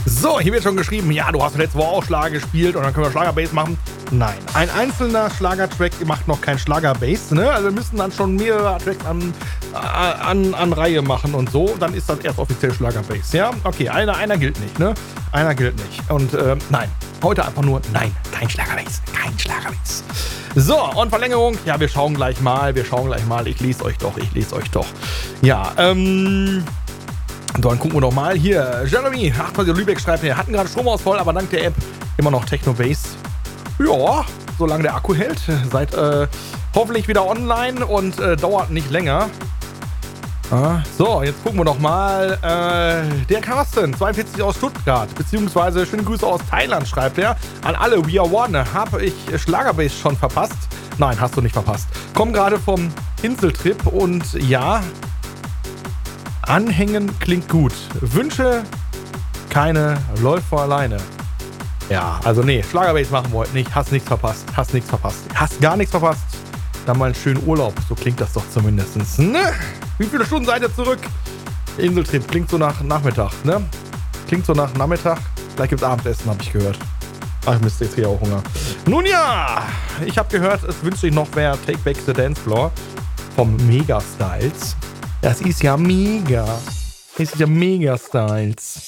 So, hier wird schon geschrieben, ja, du hast letzte Woche auch Schlager gespielt und dann können wir Schlagerbass machen. Nein, ein einzelner Schlagertrack macht noch kein Schlagerbass, ne? Also wir müssen dann schon mehrere Tracks an Reihe machen und so. Dann ist das erst offiziell Schlagerbass, ja? Okay, einer gilt nicht, ne? Einer gilt nicht. Und nein, heute einfach nur, nein, kein Schlagerbass, kein Schlagerbass. So, und Verlängerung, ja, wir schauen gleich mal. Ich lese euch doch. Ja, dann gucken wir doch mal. Hier, Jeremy, Lübeck schreibt, wir hatten gerade Stromausfall, aber dank der App immer noch Techno-Bass. Ja, solange der Akku hält. Seid hoffentlich wieder online und dauert nicht länger. So, jetzt gucken wir doch mal. Der Carsten, 42 aus Stuttgart, beziehungsweise schöne Grüße aus Thailand, schreibt er. An alle, We Are One. Habe ich Schlagerbass schon verpasst? Nein, hast du nicht verpasst. Komm gerade vom Inseltrip und ja, Anhängen klingt gut. Wünsche keine, läuft vor alleine. Ja, also nee, Schlagerbass machen wir heute nicht. Hast nichts verpasst. Hast gar nichts verpasst. Dann mal einen schönen Urlaub. So klingt das doch zumindest. Ne? Wie viele Stunden seid ihr zurück? Inseltrip klingt so nach Nachmittag, ne? Klingt so nach Nachmittag. Vielleicht gibt's Abendessen, habe ich gehört. Ach Mist, jetzt krieg ich auch Hunger. Nun ja, ich habe gehört, es wünscht sich noch wer Take Back the Dance Floor vom Mega Styles. Das ist ja mega. Styles.